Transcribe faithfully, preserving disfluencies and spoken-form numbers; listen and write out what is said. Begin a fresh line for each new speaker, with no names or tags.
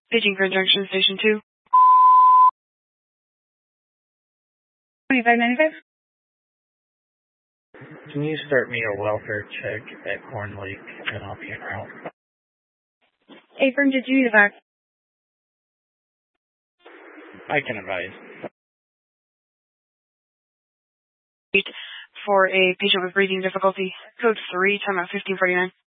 Paging Grand Junction Station two.
twenty-five ninety-five.
Can you start me a welfare check at Corn Lake and I'll be en route?
Affirm, did you need a box?
I can advise.
For a patient with breathing difficulty. Code three, time out fifteen forty-nine.